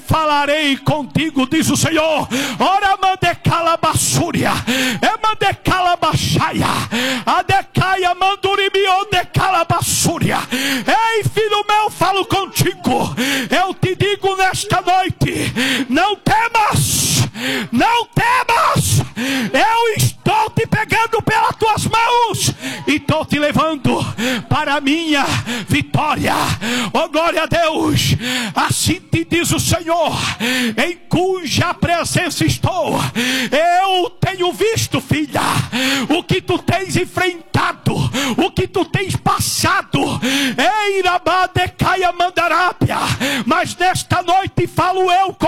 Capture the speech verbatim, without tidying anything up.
falarei contigo, diz o Senhor. Ora mande calabassúria, é mande calabaxaia, a decaia mandurimion de calabassúria. Ei, filho meu, falo contigo. Eu te digo nesta noite: não temas, não temas. Eu estou te pegando pelas tuas mãos e estou te levando para a minha vitória. Oh, glória a Deus. Assim te diz o Senhor, em cuja presença estou. Eu tenho visto, filha, o que tu tens enfrentado, o que tu tens passado. Ei, Rabá de Caia Mandarápia. Mas nesta noite falo eu com